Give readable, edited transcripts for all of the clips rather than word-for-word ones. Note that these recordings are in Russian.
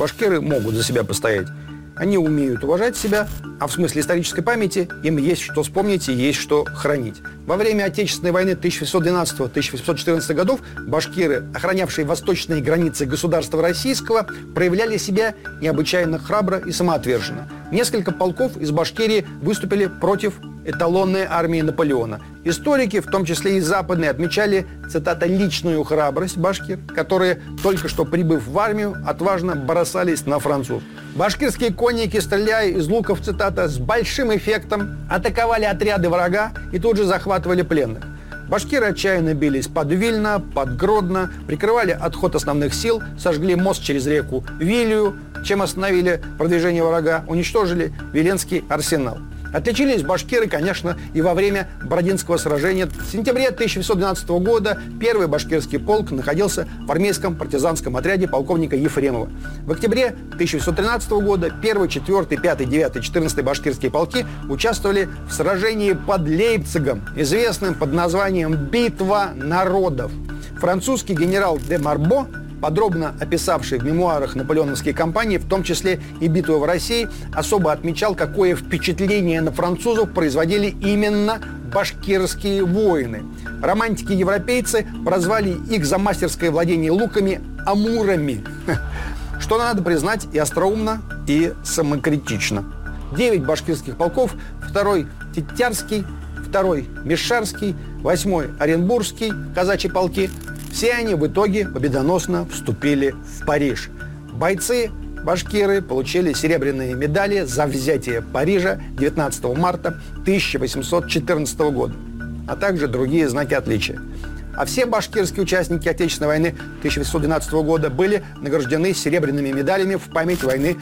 башкиры могут за себя постоять. Они умеют уважать себя, а в смысле исторической памяти им есть что вспомнить и есть что хранить. Во время Отечественной войны 1812-1814 годов башкиры, охранявшие восточные границы государства российского, проявляли себя необычайно храбро и самоотверженно. Несколько полков из Башкирии выступили против эталонной армии Наполеона. Историки, в том числе и западные, отмечали, цитата, «личную храбрость башкир, которые, только что прибыв в армию, отважно бросались на француз». Башкирские конники, стреляя из луков, цитата, «с большим эффектом атаковали отряды врага и тут же захватывали пленных». Башкиры отчаянно бились под Вильно, под Гродно, прикрывали отход основных сил, сожгли мост через реку Вилью, чем остановили продвижение врага, уничтожили Виленский арсенал. Отличились башкиры, конечно, и во время Бородинского сражения. В сентябре 1812 года первый башкирский полк находился в армейском партизанском отряде полковника Ефремова. В октябре 1813 года 1, 4, 5, 9, 14 башкирские полки участвовали в сражении под Лейпцигом, известным под названием «Битва народов». Французский генерал де Марбо, подробно описавший в мемуарах наполеоновские кампании, в том числе и битву в России, особо отмечал, какое впечатление на французов производили именно башкирские воины. Романтики-европейцы прозвали их за мастерское владение луками «амурами», что надо признать и остроумно, и самокритично. 9 башкирских полков, 2-й Тетярский, 2-й Мешарский, 8-й Оренбургский казачьи полки, все они в итоге победоносно вступили в Париж. Бойцы башкиры получили серебряные медали за взятие Парижа 19 марта 1814 года, а также другие знаки отличия. А все башкирские участники Отечественной войны 1812 года были награждены серебряными медалями в память войны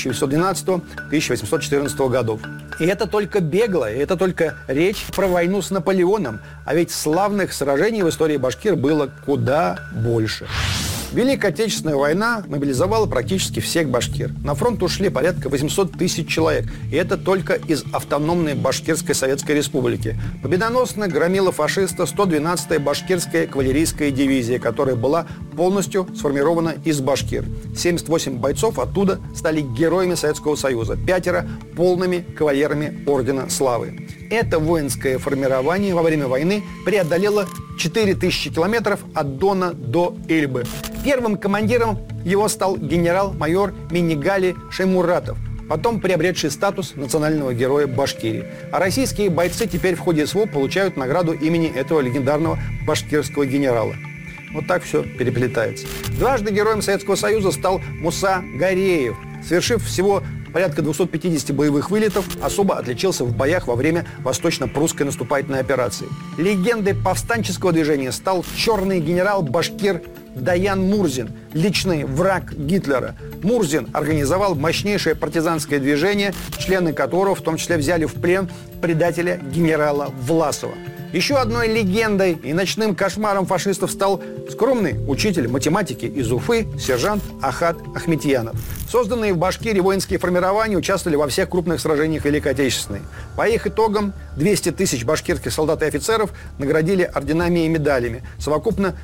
1812-1814 годов. И это только бегло, и это только речь про войну с Наполеоном. А ведь славных сражений в истории башкир было куда больше. Великая Отечественная война мобилизовала практически всех башкир. На фронт ушли порядка 800 тысяч человек. И это только из автономной Башкирской Советской Республики. Победоносно громила фашиста 112-я башкирская кавалерийская дивизия, которая была полностью сформирована из башкир. 78 бойцов оттуда стали героями Советского Союза. 5 полными кавалерами Ордена Славы. Это воинское формирование во время войны преодолело 4000 километров от Дона до Эльбы. Первым командиром его стал генерал-майор Минигали Шаймуратов, потом приобретший статус национального героя Башкирии. А российские бойцы теперь в ходе СВО получают награду имени этого легендарного башкирского генерала. Вот так все переплетается. Дважды героем Советского Союза стал Муса Гареев. Совершив всего порядка 250 боевых вылетов, особо отличился в боях во время восточно-прусской наступательной операции. Легендой повстанческого движения стал черный генерал башкир Даян Мурзин, личный враг Гитлера. Мурзин организовал мощнейшее партизанское движение, члены которого в том числе взяли в плен предателя генерала Власова. Еще одной легендой и ночным кошмаром фашистов стал скромный учитель математики из Уфы сержант Ахат Ахметьянов. Созданные в Башкирии воинские формирования участвовали во всех крупных сражениях Великой Отечественной. По их итогам 200 тысяч башкирских солдат и офицеров наградили орденами и медалями. Совокупно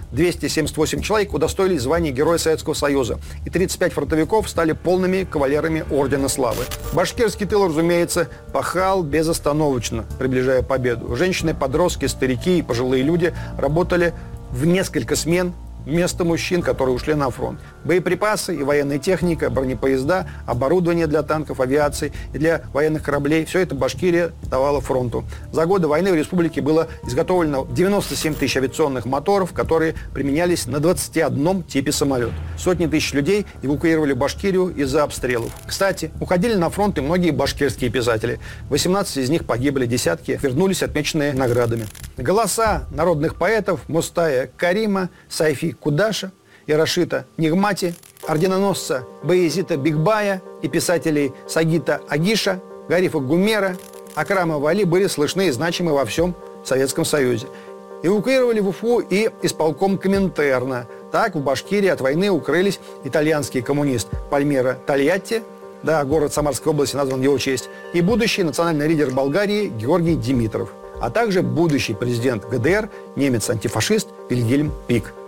278 человек удостоились звания Героя Советского Союза. И 35 фронтовиков стали полными кавалерами Ордена Славы. Башкирский тыл, разумеется, пахал безостановочно, приближая победу. Женщины, подростки, старики и пожилые люди работали в несколько смен вместо мужчин, которые ушли на фронт. Боеприпасы и военная техника, бронепоезда, оборудование для танков, авиации и для военных кораблей – все это Башкирия давала фронту. За годы войны в республике было изготовлено 97 тысяч авиационных моторов, которые применялись на 21 типе самолет. Сотни тысяч людей эвакуировали Башкирию из-за обстрелов. Кстати, уходили на фронт и многие башкирские писатели. 18 из них погибли, десятки вернулись отмеченные наградами. Голоса народных поэтов Мустая Карима, Сайфи Кудаша и Рашита Нигмати, орденоносца Баязита Бигбая и писателей Сагита Агиша, Гарифа Гумера, Акрама Вали были слышны и значимы во всем Советском Союзе. Эвакуировали в Уфу и исполком Коминтерна. Так в Башкирии от войны укрылись итальянский коммунист Пальмиро Тольятти, да, город Самарской области назван в его честь, и будущий национальный лидер Болгарии Георгий Димитров, а также будущий президент ГДР, немец-антифашист Вильгельм Пик.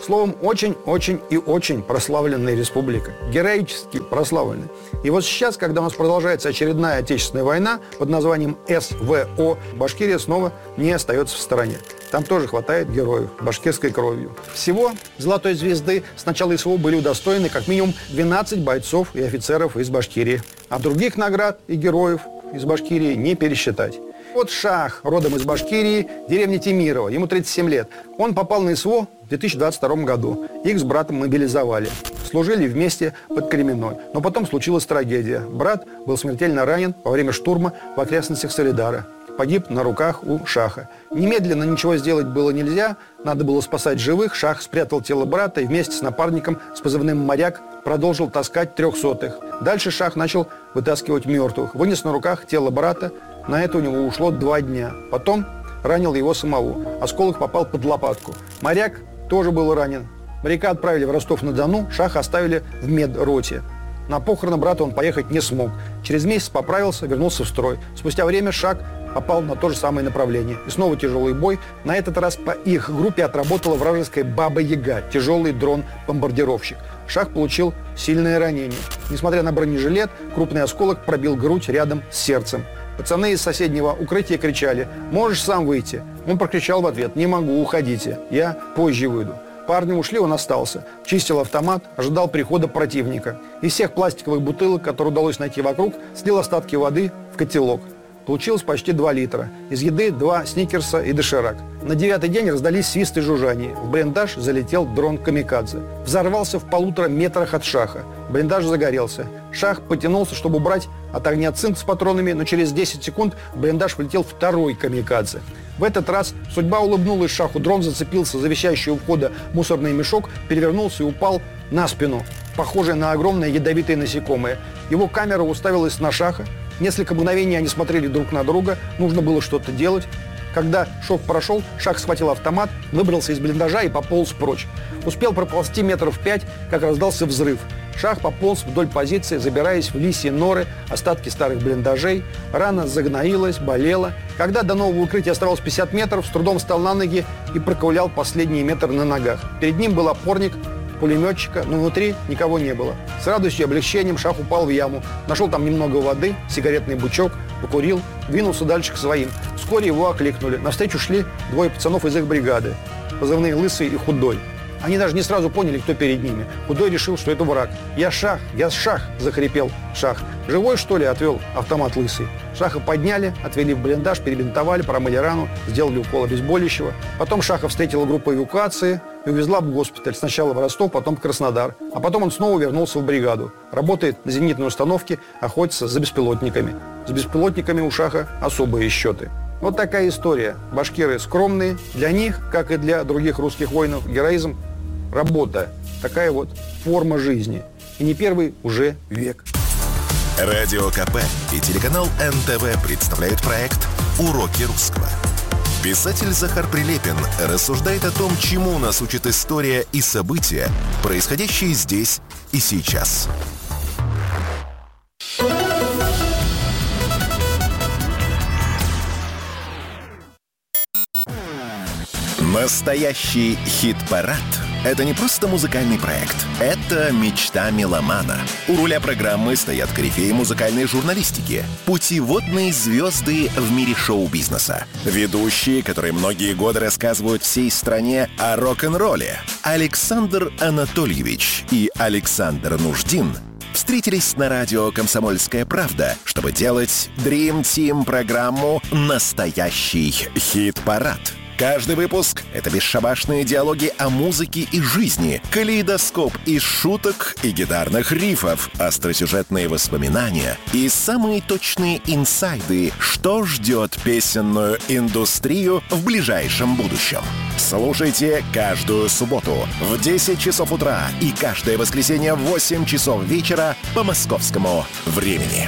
Словом, очень-очень и очень прославленная республика. Героически прославленная. И вот сейчас, когда у нас продолжается очередная Отечественная война под названием СВО, Башкирия снова не остается в стороне. Там тоже хватает героев башкирской кровью. Всего «Золотой звезды» с начала СВО были удостоены как минимум 12 бойцов и офицеров из Башкирии. А других наград и героев из Башкирии не пересчитать. Вот Шах, родом из Башкирии, деревня Темирово, ему 37 лет. Он попал на СВО в 2022 году. Их с братом мобилизовали. Служили вместе под Кременной. Но потом случилась трагедия. Брат был смертельно ранен во время штурма в окрестностях Солидара. Погиб на руках у Шаха. Немедленно ничего сделать было нельзя. Надо было спасать живых. Шах спрятал тело брата и вместе с напарником с позывным «Моряк» продолжил таскать 300-х. Дальше Шах начал вытаскивать мертвых. Вынес на руках тело брата. На это у него ушло 2 дня. Потом ранил его самого. Осколок попал под лопатку. Моряк тоже был ранен. Моряка отправили в Ростов-на-Дону. Шаха оставили в медроте. На похороны брата он поехать не смог. Через месяц поправился, вернулся в строй. Спустя время Шах попал на то же самое направление. И снова тяжелый бой. На этот раз по их группе отработала вражеская «Баба-Яга», тяжелый дрон-бомбардировщик. Шах получил сильное ранение. Несмотря на бронежилет, крупный осколок пробил грудь рядом с сердцем. Пацаны из соседнего укрытия кричали: «Можешь сам выйти?» Он прокричал в ответ: «Не могу, уходите, я позже выйду». Парни ушли, он остался. Чистил автомат, ожидал прихода противника. Из всех пластиковых бутылок, которые удалось найти вокруг, слил остатки воды в котелок. Получилось почти 2 литра. Из еды 2 сникерса и доширак. На 9-й день раздались свист и жужжание. В блиндаж залетел дрон «Камикадзе». Взорвался в 1,5 метрах от Шаха. Блиндаж загорелся. Шах потянулся, чтобы убрать от огня цинк с патронами, но через 10 секунд в блиндаж влетел 2-й «Камикадзе». В этот раз судьба улыбнулась Шаху. Дрон зацепился за висящий у входа мусорный мешок, перевернулся и упал на спину, похожий на огромное ядовитое насекомое. Его камера уставилась на Шаха. Несколько мгновений они смотрели друг на друга. Нужно было что-то делать. Когда шок прошел, Шах схватил автомат, выбрался из блиндажа и пополз прочь. Успел проползти 5 метров, как раздался взрыв. Шах пополз вдоль позиции, забираясь в лисьи норы, остатки старых блиндажей. Рана загноилась, болела. Когда до нового укрытия оставалось 50 метров, с трудом встал на ноги и проковылял последний метр на ногах. Перед ним был опорник пулеметчика, но внутри никого не было. С радостью и облегчением Шах упал в яму, нашел там немного воды, сигаретный бучок, покурил, двинулся дальше к своим. Вскоре его окликнули. Навстречу шли 2 пацанов из их бригады, позывные «Лысый» и «Худой». Они даже не сразу поняли, кто перед ними. Худой решил, что это враг. «Я Шах! Я Шах!» – захрипел Шах. «Живой, что ли?» – отвел автомат Лысый. Шаха подняли, отвели в блиндаж, перебинтовали, промыли рану, сделали укол обезболивающего. Потом Шаха встретила группа эвакуации и увезла в госпиталь. Сначала в Ростов, потом в Краснодар. А потом он снова вернулся в бригаду. Работает на зенитной установке, охотится за беспилотниками. С беспилотниками у Шаха особые счеты. Вот такая история. Башкиры скромные. Для них, как и для других русских воинов, героизм – работа. Такая вот форма жизни. И не первый уже век. Радио КП и телеканал НТВ представляют проект «Уроки русского». Писатель Захар Прилепин рассуждает о том, чему нас учит история и события, происходящие здесь и сейчас. Настоящий хит-парад – это не просто музыкальный проект. Это мечта меломана. У руля программы стоят корифеи музыкальной журналистики, путеводные звезды в мире шоу-бизнеса, ведущие, которые многие годы рассказывают всей стране о рок-н-ролле. Александр Анатольевич и Александр Нуждин встретились на радио «Комсомольская правда», чтобы делать Dream Team программу «Настоящий хит-парад». Каждый выпуск — это бесшабашные диалоги о музыке и жизни, калейдоскоп из шуток и гитарных рифов, остросюжетные воспоминания и самые точные инсайды, что ждет песенную индустрию в ближайшем будущем. Слушайте каждую субботу в 10 часов утра и каждое воскресенье в 8 часов вечера по московскому времени.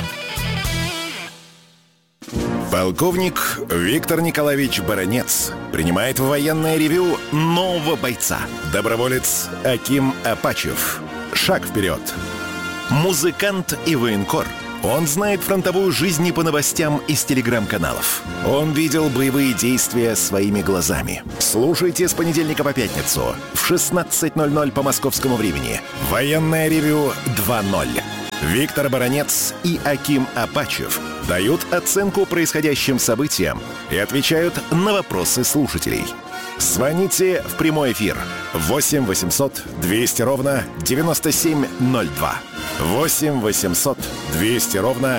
Полковник Виктор Николаевич Баранец принимает в военное ревью нового бойца. Доброволец Аким Апачев. Шаг вперед. Музыкант и военкор. Он знает фронтовую жизнь не по новостям из телеграм-каналов. Он видел боевые действия своими глазами. Слушайте с понедельника по пятницу в 16:00 по московскому времени. Военное ревю 2.0. Виктор Баранец и Аким Апачев дают оценку происходящим событиям и отвечают на вопросы слушателей. Звоните в прямой эфир 8 800 200 ровно 9702. 8 800 200 ровно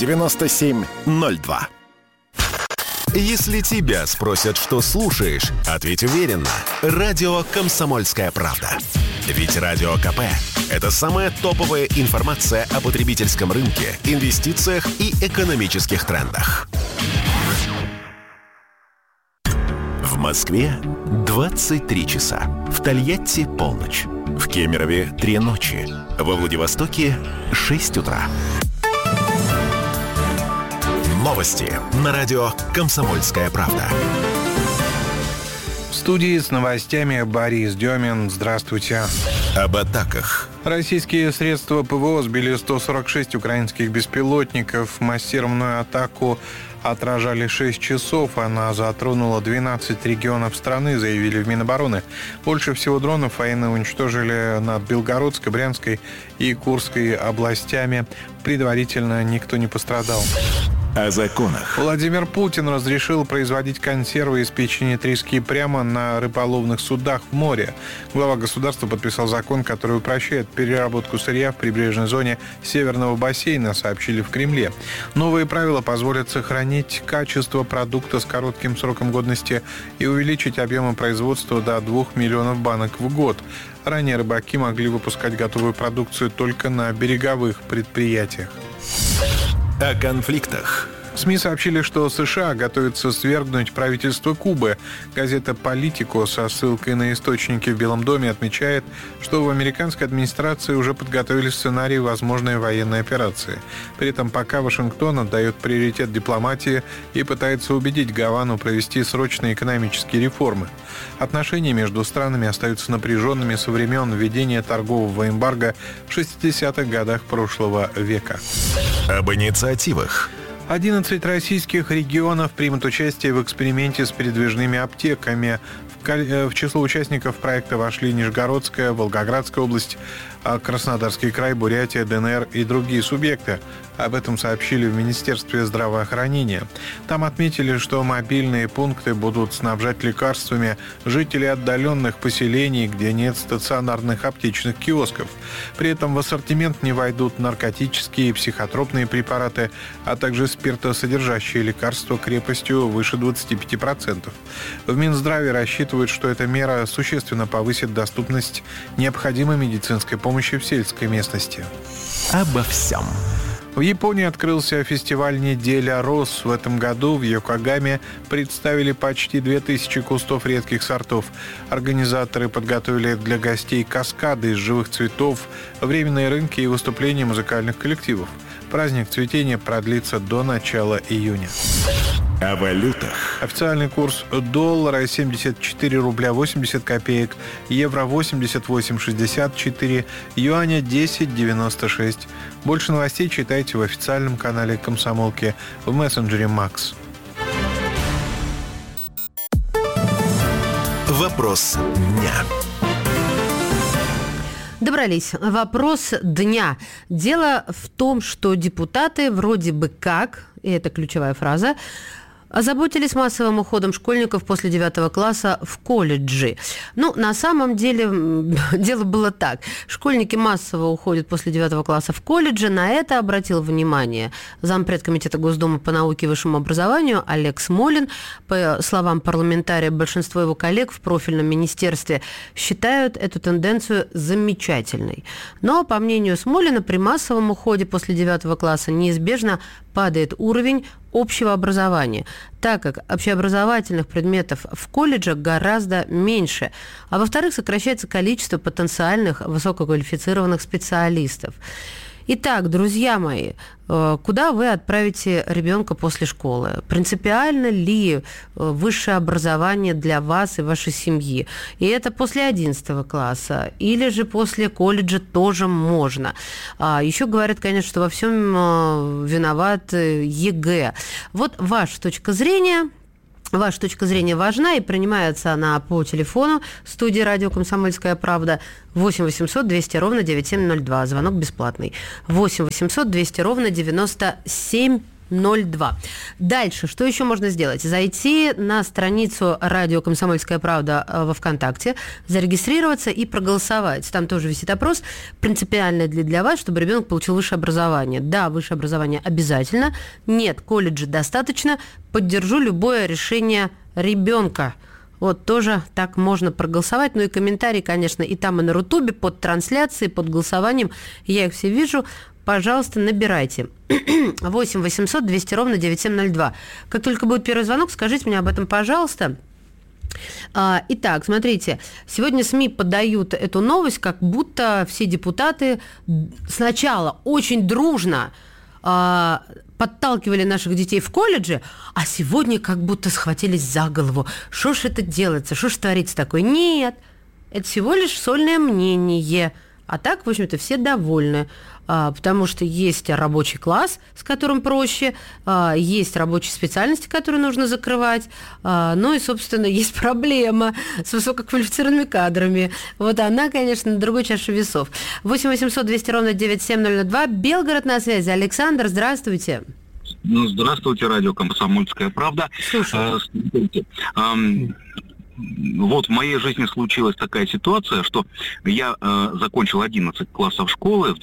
9702. Если тебя спросят, что слушаешь, ответь уверенно. Радио «Комсомольская правда». Ведь Радио КП – это самая топовая информация о потребительском рынке, инвестициях и экономических трендах. В Москве 23 часа. В Тольятти – полночь. В Кемерове – 3 ночи. Во Владивостоке – 6 утра. Новости на радио «Комсомольская правда». В студии с новостями Борис Демин. Здравствуйте. Об атаках. Российские средства ПВО сбили 146 украинских беспилотников. Массированную атаку отражали 6 часов. Она затронула 12 регионов страны, заявили в Минобороны. Больше всего дронов военные уничтожили над Белгородской, Брянской и Курской областями. Предварительно никто не пострадал. О законах. Владимир Путин разрешил производить консервы из печени трески прямо на рыболовных судах в море. Глава государства подписал закон, который упрощает переработку сырья в прибрежной зоне Северного бассейна, сообщили в Кремле. Новые правила позволят сохранить качество продукта с коротким сроком годности и увеличить объемы производства до 2 миллионов банок в год. Ранее рыбаки могли выпускать готовую продукцию только на береговых предприятиях. О конфликтах. СМИ сообщили, что США готовятся свергнуть правительство Кубы. Газета «Политико» со ссылкой на источники в Белом доме отмечает, что в американской администрации уже подготовили сценарий возможной военной операции. При этом пока Вашингтон отдает приоритет дипломатии и пытается убедить Гавану провести срочные экономические реформы. Отношения между странами остаются напряженными со времен введения торгового эмбарго в 60-х годах прошлого века. Об инициативах. 11 российских регионов примут участие в эксперименте с передвижными аптеками. В число участников проекта вошли Нижегородская, Волгоградская область, Краснодарский край, Бурятия, ДНР и другие субъекты. Об этом сообщили в Министерстве здравоохранения. Там отметили, что мобильные пункты будут снабжать лекарствами жителей отдаленных поселений, где нет стационарных аптечных киосков. При этом в ассортимент не войдут наркотические и психотропные препараты, а также спиртосодержащие лекарства крепостью выше 25%. В Минздраве рассчитывают, что эта мера существенно повысит доступность необходимой медицинской помощи в сельской местности. Обо всем. В Японии открылся фестиваль «Неделя роз». В этом году в Йокогаме представили почти 2000 кустов редких сортов. Организаторы подготовили для гостей каскады из живых цветов, временные рынки и выступления музыкальных коллективов. Праздник цветения продлится до начала июня. О валютах. Официальный курс доллара 74 рубля 80 копеек, евро 88,64, юаня 10,96. Больше новостей читайте в официальном канале «Комсомолки» в мессенджере «Макс». Вопрос дня. Добрались. Вопрос дня. Дело в том, что депутаты вроде бы как, и это ключевая фраза, озаботились массовым уходом школьников после 9 класса в колледжи. На самом деле дело было так. Школьники массово уходят после 9 класса в колледжи. На это обратил внимание зампред комитета Госдумы по науке и высшему образованию Олег Смолин. По словам парламентария, большинство его коллег в профильном министерстве считают эту тенденцию замечательной. Но, по мнению Смолина, при массовом уходе после 9 класса неизбежно падает уровень общего образования, так как общеобразовательных предметов в колледжах гораздо меньше, а во-вторых, сокращается количество потенциальных высококвалифицированных специалистов. Итак, друзья мои, куда вы отправите ребенка после школы? Принципиально ли высшее образование для вас и вашей семьи? И это после 11 класса или же после колледжа тоже можно? Еще говорят, конечно, что во всем виноват ЕГЭ. Вот ваша точка зрения... Ваша точка зрения важна, и принимается она по телефону студии «Радио Комсомольская правда» 8 800 200 ровно 9702. Звонок бесплатный. 8 800 200 ровно 9702. Дальше, что еще можно сделать? Зайти на страницу «Радио Комсомольская правда» во ВКонтакте, зарегистрироваться и проголосовать. Там тоже висит опрос, принципиально ли для вас, чтобы ребенок получил высшее образование. Да, высшее образование обязательно. Нет, колледжа достаточно. Поддержу любое решение ребенка. Вот тоже так можно проголосовать. Ну и комментарии, конечно, и там, и на Рутубе, под трансляцией, под голосованием. Я их все вижу. Пожалуйста, набирайте. 8 800 200 ровно 9702. Как только будет первый звонок, скажите мне об этом, пожалуйста. Итак, смотрите, сегодня СМИ подают эту новость, как будто все депутаты сначала очень дружно подталкивали наших детей в колледже, а сегодня как будто схватились за голову. Что ж это делается, что ж творится такое? Нет, это всего лишь сольное мнение. А так, в общем-то, все довольны, потому что есть рабочий класс, с которым проще, есть рабочие специальности, которые нужно закрывать, ну и, собственно, есть проблема с высококвалифицированными кадрами. Вот она, конечно, на другой чаше весов. 8 800 200 ровно 9702. Белгород на связи. Александр, здравствуйте. Здравствуйте, радио «Комсомольская правда». Слушаю. Вот в моей жизни случилась такая ситуация, что я закончил 11 классов школы в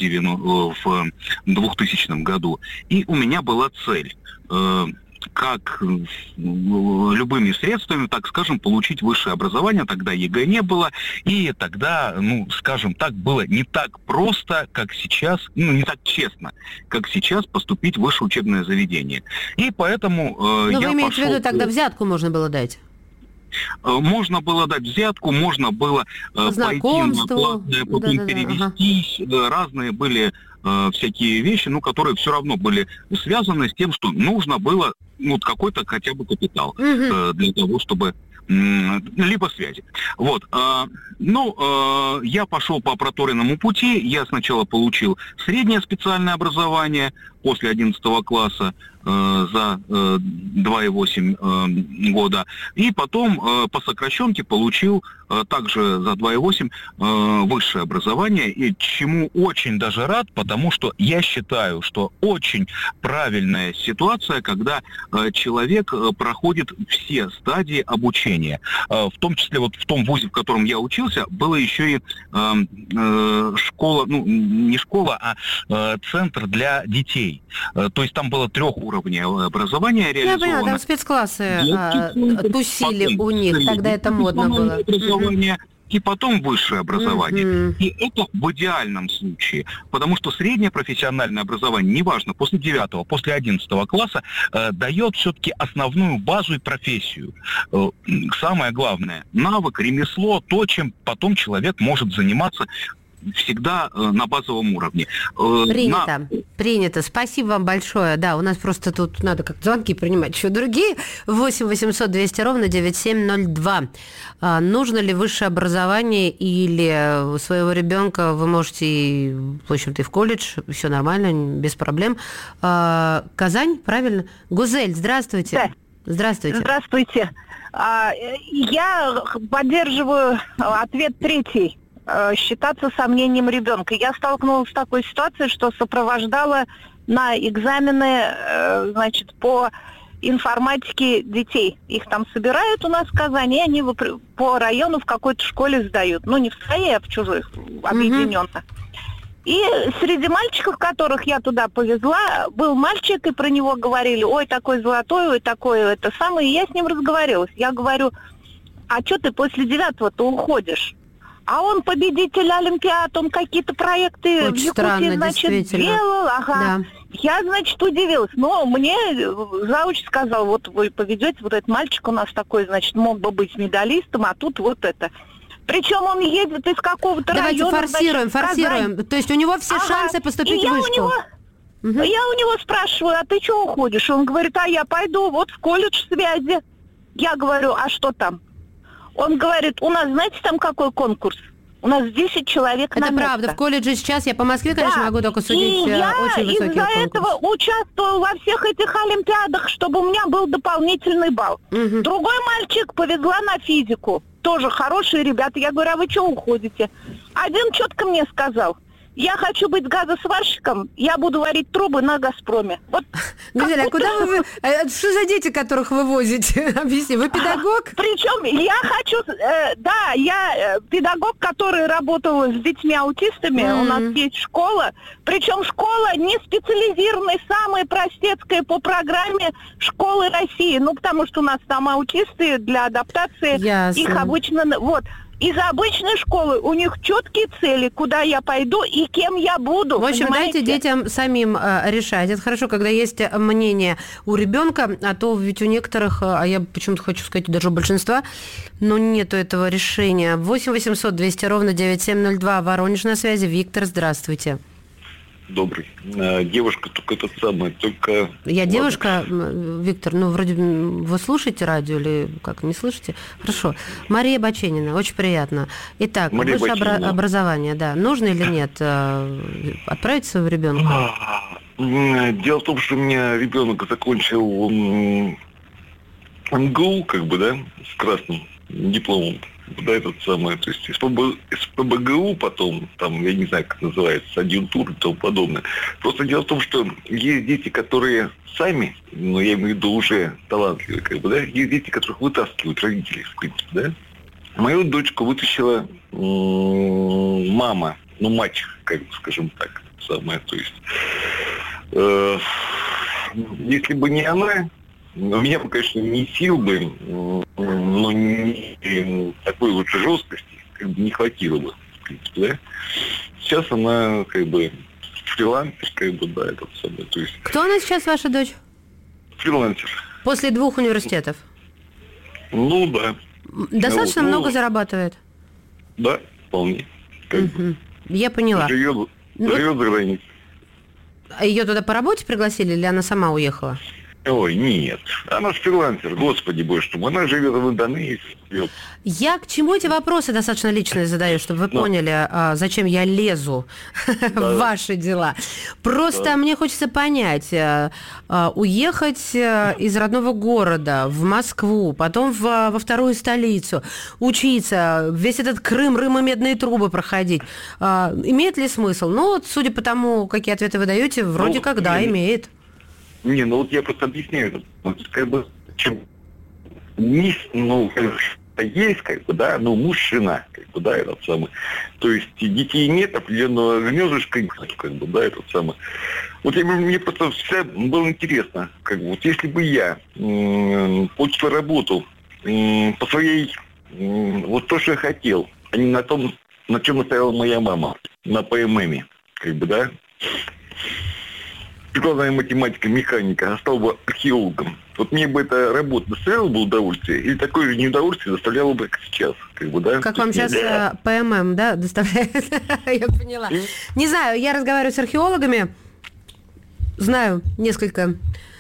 2000 году, и у меня была цель, как любыми средствами, так скажем, получить высшее образование. Тогда ЕГЭ не было, и тогда, скажем так, было не так просто, как сейчас, не так честно, как сейчас поступить в высшее учебное заведение. И поэтому я вы имеете в виду, тогда взятку можно было дать? Можно было дать взятку, можно было пойти на платное, потом перевестись. Разные были всякие вещи, которые все равно были связаны с тем, что нужно было какой-то хотя бы капитал для того, чтобы либо связи. Вот. Я пошел по проторенному пути. Я сначала получил среднее специальное образование после 11 класса за 2,8 года. И потом по сокращенке получил также за 2,8 высшее образование, и чему очень даже рад, потому что я считаю, что очень правильная ситуация, когда человек проходит все стадии обучения. В том числе в том вузе, в котором я учился, было еще и школа, не школа, а центр для детей. То есть там было 3 уровней образования реализовано. Я поняла, там спецклассы тусили у них, тогда это модно было. И потом высшее образование. И это в идеальном случае. Потому что среднее профессиональное образование, неважно, после 9, после 11 класса, дает все-таки основную базу и профессию. Самое главное, навык, ремесло, то, чем потом человек может заниматься всегда на базовом уровне. Принято. Спасибо вам большое. Да, у нас просто тут надо как звонки принимать еще другие. 8 800 200 ровно 9702. Нужно ли высшее образование или своего ребенка вы можете, в общем-то, и в колледж, все нормально, без проблем. Казань, правильно? Гузель, здравствуйте. Да. Здравствуйте. Здравствуйте. Я поддерживаю ответ третий. Считаться сомнением ребенка. Я столкнулась с такой ситуацией, что сопровождала на экзамены, по информатике детей. Их там собирают у нас в Казани, и они по району в какой-то школе сдают. Не в своей, а в чужой, объединенно. И среди мальчиков, которых я туда повезла, был мальчик, и про него говорили: ой, такой золотой, ой, такой это самое. И я с ним разговаривалась. Я говорю: а что ты после 9-то уходишь? А он победитель Олимпиад, он какие-то проекты очень в Якутии, делал. Да. Я, удивилась. Но мне зауч сказал: вот вы поведете, вот этот мальчик у нас такой, мог бы быть медалистом, а тут вот это. Причем он едет из какого-то района. Давайте форсируем. То есть у него все шансы поступить в вышку. Я у него спрашиваю, а ты что уходишь? Он говорит, а я пойду вот в колледж связи. Я говорю, а что там? Он говорит, у нас, знаете, там какой конкурс? У нас 10 человек на место. Это правда. В колледже сейчас, я по Москве, конечно, могу только судить, очень высокий конкурс. Я из-за этого участвовал во всех этих олимпиадах, чтобы у меня был дополнительный балл. Угу. Другой мальчик повезла на физику. Тоже хорошие ребята. Я говорю, а вы что уходите? Один четко мне сказал, я хочу быть газосварщиком, я буду варить трубы на «Газпроме». Вот. Гузель, а куда вы... Что за дети, которых вы возите? Объясни, вы педагог? Причем я хочу... я педагог, который работал с детьми-аутистами. У нас есть школа. Причем школа не специализированная, самая простецкая по программе школы России. Ну, потому что у нас там аутисты для адаптации. Ясно. Их обычно... Вот. Из обычной школы у них четкие цели, куда я пойду и кем я буду. В общем, понимаете? дайте детям самим решать. Это хорошо, когда есть мнение у ребенка, а то ведь у некоторых, а я почему-то хочу сказать, даже у большинства, но нету этого решения. 8 800 200 ровно 9702. Воронеж на связи. Виктор, здравствуйте. Добрый. Девушка только... Я девушка, Виктор, вроде вы слушаете радио или как, не слышите? Хорошо. Мария Баченина, очень приятно. Итак, высшее образование, да. Нужно или нет отправить своего ребенка? Дело в том, что у меня ребенок закончил МГУ, с красным дипломом. То есть из ПБГУ потом, там, я не знаю, как называется, адъюнктура и тому подобное. Просто дело в том, что есть дети, которые сами, я имею в виду уже талантливые, есть дети, которых вытаскивают родители, в принципе, да. Мою дочку вытащила мама, мать, скажем так, то есть, если бы не она, у меня бы, конечно, не сил бы, но не такой вот жесткости не хватило бы, в принципе, да. Сейчас она фрилансер, то есть... Кто она сейчас, ваша дочь? Фрилансер. После 2 университетов? Да. Достаточно много зарабатывает? Да, вполне. Я поняла. Живет за границей. А ее туда по работе пригласили или она сама уехала? Ой, нет. Она фрилансер, господи боже, чтобы она живет в Индонезии. Я к чему эти вопросы достаточно личные задаю, чтобы вы поняли, зачем я лезу в ваши дела. Просто мне хочется понять, уехать из родного города в Москву, потом во вторую столицу, учиться, весь этот Крым, Рым и медные трубы проходить, имеет ли смысл? Судя по тому, какие ответы вы даете, вроде как да, имеет. Не, я просто объясняю. Чем есть, муж, жена, То есть детей нет, определенного гнездышка, Вот мне просто всегда было интересно, если бы я получил работу по своей, то, что я хотел, а не на том, на чем настояла моя мама, на ПММе, прикладная математика, механика, а стал бы археологом. Вот мне бы эта работа доставляла бы удовольствие, или такое же неудовольствие доставляло бы, как сейчас. Как вам сейчас ПММ, доставляет? Я поняла. Не знаю, я разговариваю с археологами, знаю несколько.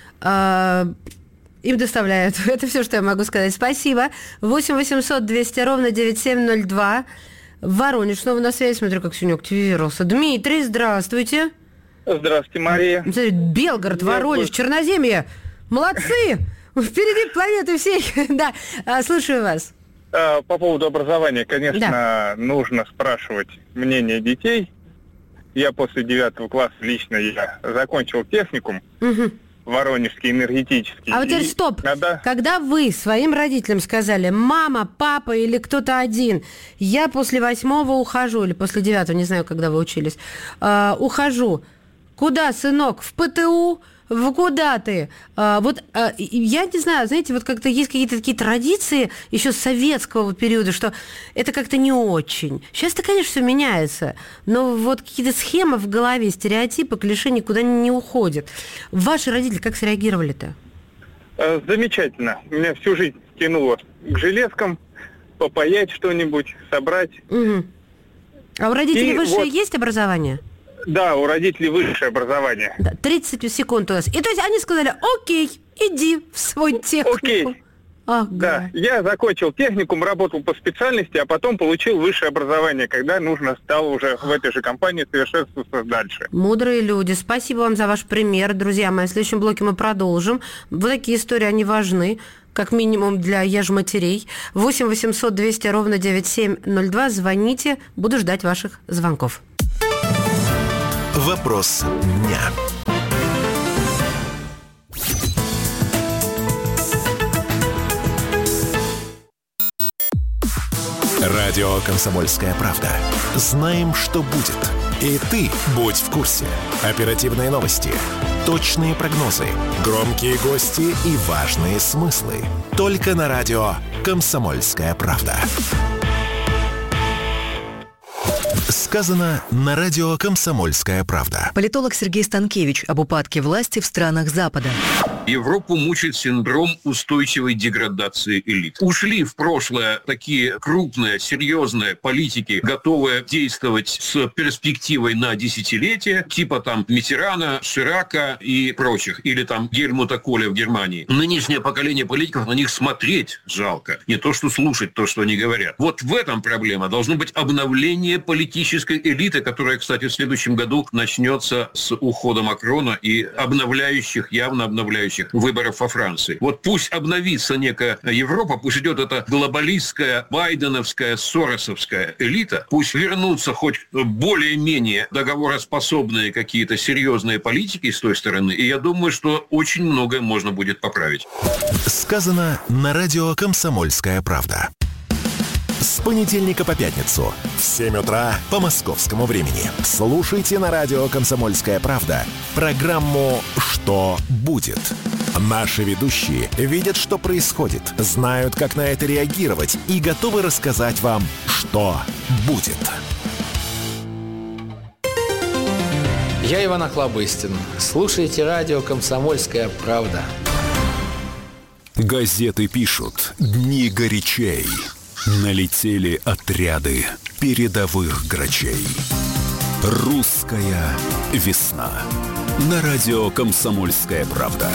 Им доставляют. Это все, что я могу сказать. Спасибо. 8 800 200 ровно 9702. Воронеж снова на связи. Смотрю, как сегодня активировался. Дмитрий, здравствуйте. Здравствуйте, Мария. Белгород, Воронеж, Черноземье. Молодцы! Впереди планеты всей. Да, слушаю вас. По поводу образования, конечно, нужно спрашивать мнение детей. Я после 9 класса лично закончил техникум. Воронежский, энергетический. А вот теперь стоп. Когда вы своим родителям сказали, мама, папа или кто-то один, я после 8-го ухожу, или после 9-го, не знаю, когда вы учились, ухожу. Куда, сынок? В ПТУ? Куда ты? Я не знаю, знаете, вот как-то есть какие-то такие традиции еще с советского периода, что это как-то не очень. Сейчас-то, конечно, все меняется, но вот какие-то схемы в голове, стереотипы, клише никуда не уходят. Ваши родители как среагировали-то? Замечательно. Меня всю жизнь тянуло к железкам. попаять что-нибудь, собрать. Угу. А у родителей высшее есть образование? Да, у родителей высшее образование. Да, 30 секунд у нас. И то есть они сказали: окей, иди в свой техникум. Окей. Ага. Да, я закончил техникум, работал по специальности, а потом получил высшее образование, когда нужно стало уже в этой же компании совершенствоваться дальше. Мудрые люди. Спасибо вам за ваш пример, друзья мои. В следующем блоке мы продолжим. Вот такие истории, они важны, как минимум для ежматерей. 8 800 200 ровно 9702. Звоните, буду ждать ваших звонков. Вопрос дня. Радио «Комсомольская правда». Знаем, что будет. И ты будь в курсе. Оперативные новости, точные прогнозы, громкие гости и важные смыслы. Только на радио «Комсомольская правда». Сказано на радио «Комсомольская правда». Политолог Сергей Станкевич об упадке власти в странах Запада. Европу мучает синдром устойчивой деградации элит. Ушли в прошлое такие крупные, серьезные политики, готовые действовать с перспективой на десятилетия, типа там Миттерана, Ширака и прочих, или там Гельмута Коля в Германии. Нынешнее поколение политиков, на них смотреть жалко, не то что слушать то, что они говорят. Вот в этом проблема. Должно быть обновление политической элиты, которая, кстати, в следующем году начнется с ухода Макрона и явно обновляющих выборов во Франции. Вот пусть обновится некая Европа, пусть идет эта глобалистская, байденовская, соросовская элита, пусть вернутся хоть более-менее договороспособные какие-то серьезные политики с той стороны, и я думаю, что очень многое можно будет поправить. Сказано на радио «Комсомольская правда». С понедельника по пятницу в 7 утра по московскому времени. Слушайте на радио «Комсомольская правда» программу «Что будет?». Наши ведущие видят, что происходит, знают, как на это реагировать и готовы рассказать вам, что будет. Я Иван Охлобыстин. Слушайте радио «Комсомольская правда». Газеты пишут «Дни горячей». Налетели отряды передовых грачей. Русская весна. На радио «Комсомольская правда».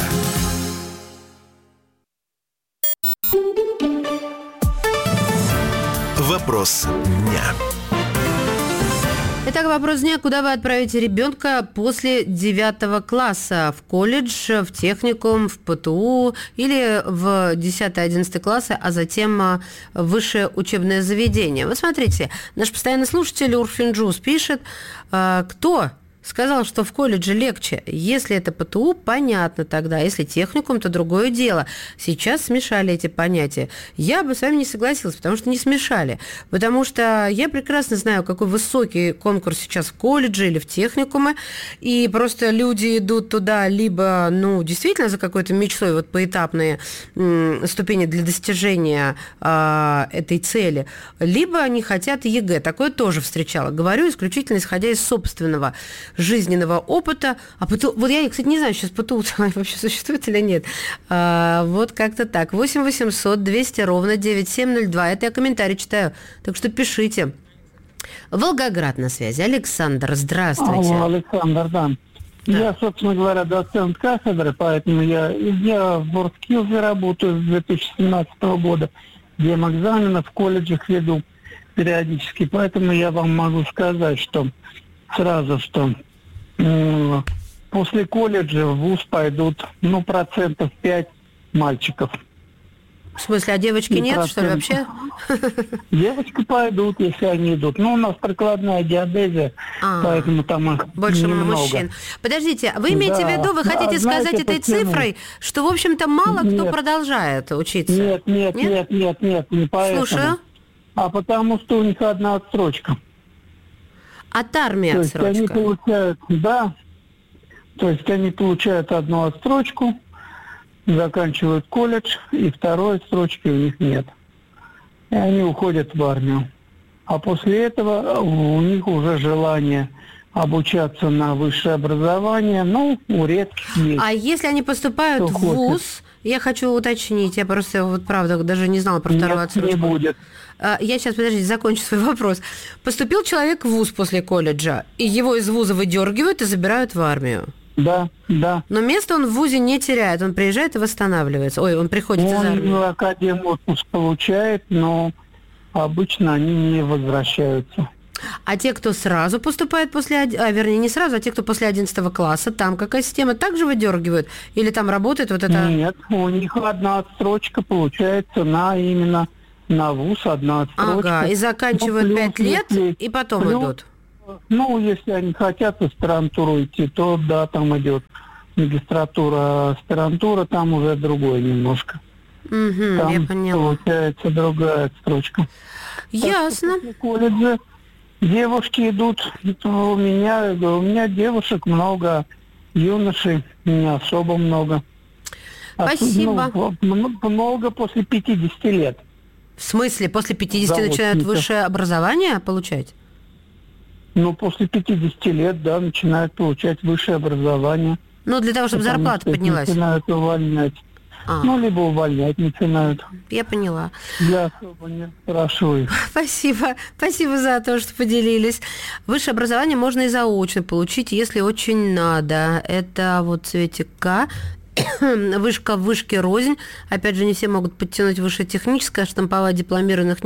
Вопрос дня. Итак, вопрос дня. Куда вы отправите ребенка после 9 класса? В колледж, в техникум, в ПТУ или в 10-11 классы, а затем в высшее учебное заведение? Вот смотрите, наш постоянный слушатель Урфинджус пишет, кто сказал, что в колледже легче. Если это ПТУ, понятно тогда. Если техникум, то другое дело. Сейчас смешали эти понятия. Я бы с вами не согласилась, потому что не смешали. Потому что я прекрасно знаю, какой высокий конкурс сейчас в колледже или в техникуме. И просто люди идут туда либо, действительно за какой-то мечтой, вот поэтапные ступени для достижения этой цели, либо они хотят ЕГЭ. Такое тоже встречала. Говорю исключительно исходя из собственного жизненного опыта. А ПТУ, вот я, кстати, не знаю, сейчас ПТУ вообще существует или нет. Вот как-то так. 8 800 200 ровно 9702. Это я комментарий читаю. Так что пишите. Волгоград на связи. Александр, здравствуйте. Алло, Александр, да. Я, собственно говоря, доцент кафедры, поэтому я в WorldSkills работаю с 2017 года. Демэкзамены в колледжах веду периодически. Поэтому я вам могу сказать, что сразу, что после колледжа в вуз пойдут, 5% мальчиков. В смысле, а девочки нет, что ли, вообще? Девочки пойдут, если они идут. У нас прикладная геодезия, поэтому там их больше немного. Мужчин. Подождите, вы имеете в виду, вы хотите сказать этой цифрой, что, в общем-то, мало кто продолжает учиться? Нет, не поэтому. Слушаю. А потому что у них одна отсрочка. От армии отсрочка? Они получают, то есть они получают одну отсрочку, заканчивают колледж, и второй отсрочки у них нет. И они уходят в армию. А после этого у них уже желание обучаться на высшее образование, у редких есть. А если они поступают в вуз, Я хочу уточнить, я просто, вот правда, даже не знала про вторую отсрочку. Не будет. Я сейчас, подождите, закончу свой вопрос. Поступил человек в вуз после колледжа, и его из вуза выдергивают и забирают в армию. Да. Но место он в вузе не теряет, он приезжает и восстанавливается. Ой, он приходит из армии. Он академ отпуск получает, но обычно они не возвращаются. А те, кто сразу поступает вернее, не сразу, а те, кто после 11 класса, там какая система, также выдергивают? Или там работает вот это... Нет, у них одна отстрочка получается именно на вуз, одна отстрочка. Ага, и заканчивают 5 лет, и потом идут. Ну, если они хотят аспирантуру идти, то да, там идет магистратура, аспирантура, там уже другое немножко. Там я поняла. Получается другая отстрочка. Ясно. После колледжа девушки идут, у меня девушек много, юношей не особо много. Спасибо. Много после 50 лет. В смысле, после 50 начинают высшее образование получать? Ну, после 50 лет, да, начинают получать высшее образование. Ну, для того, чтобы зарплата поднялась. Начинают увольнять. Либо увольнять начинают. Я поняла. Я особо не спрашиваю. Спасибо. Спасибо за то, что поделились. Высшее образование можно и заочно получить, если очень надо. Это вот Светик К. Вышка в вышке рознь. Опять же, не все могут подтянуть высшее техническое, штамповать дипломированных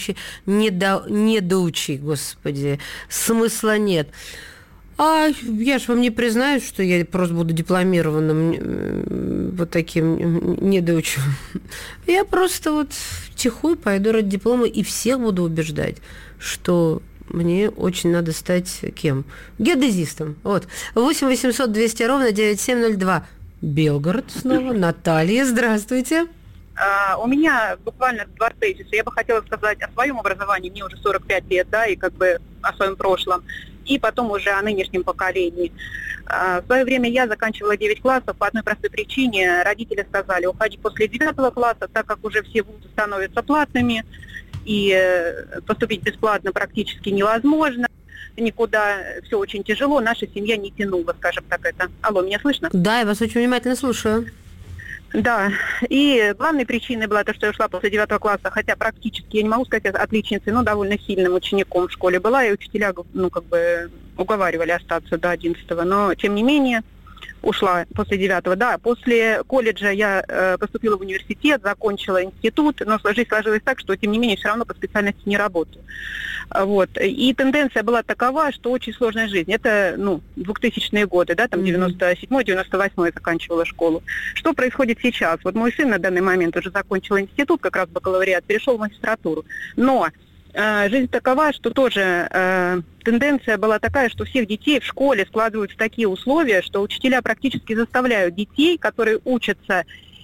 недоучий, господи. Смысла нет. А я ж вам не признаюсь, что я просто буду дипломированным вот таким недоучим. Я просто вот втихую пойду ради диплома и всех буду убеждать, что мне очень надо стать кем? Геодезистом. Вот. 8 800 200 ровно 9702. Белгород снова. Наталья, здравствуйте. У меня буквально два тезиса. Я бы хотела сказать о своем образовании. Мне уже 45 лет, да, и как бы о своем прошлом. И потом уже о нынешнем поколении. В свое время я заканчивала 9 классов по одной простой причине. Родители сказали, уходи после 9 класса, так как уже все вузы становятся платными, и поступить бесплатно практически невозможно. Никуда, все очень тяжело, наша семья не тянула, скажем так, это. Алло, меня слышно? Да, я вас очень внимательно слушаю. Да, и главной причиной была то, что я ушла после 9 класса, хотя практически, я не могу сказать отличницей, но довольно сильным учеником в школе была, и учителя, уговаривали остаться до 11-го, но, тем не менее, ушла после 9-го. Да, после колледжа я поступила в университет, закончила институт, но жизнь сложилась так, что, тем не менее, все равно по специальности не работаю. Вот. И тенденция была такова, что очень сложная жизнь. Это, 2000-е годы, да, там 97-й, 98-й я заканчивала школу. Что происходит сейчас? Вот мой сын на данный момент уже закончил институт, как раз бакалавриат, перешел в магистратуру. Но жизнь такова, что тоже тенденция была такая, что всех детей в школе складываются такие условия, что учителя практически заставляют детей, которые учатся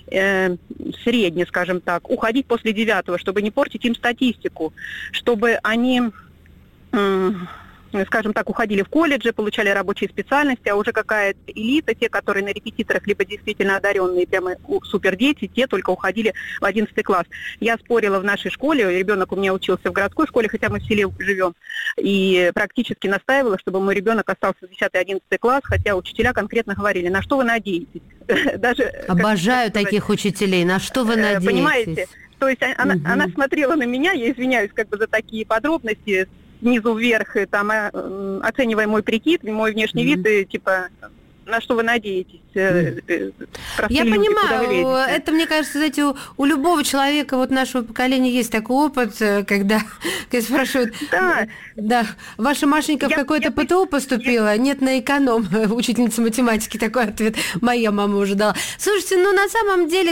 средне, скажем так, уходить после 9-го, чтобы не портить им статистику, чтобы они, скажем так, уходили в колледжи, получали рабочие специальности, а уже какая-то элита, те, которые на репетиторах, либо действительно одаренные, прямо супердети, те только уходили в 11 класс. Я спорила в нашей школе, ребенок у меня учился в городской школе, хотя мы в селе живем, и практически настаивала, чтобы мой ребенок остался в 10-11 класс, хотя учителя конкретно говорили, на что вы надеетесь? Даже, обожаю таких учителей, на что вы надеетесь? Понимаете? То есть она смотрела на меня, я извиняюсь за такие подробности, снизу вверх, там, оценивая мой прикид, мой внешний вид, и типа, на что вы надеетесь? Я понимаю, это, мне кажется, знаете, у любого человека вот нашего поколения есть такой опыт, когда спрашивают, да, ваша Машенька в какое-то ПТУ поступила? Нет, на эконом. Учительница математики такой ответ моя мама уже дала. Слушайте, на самом деле,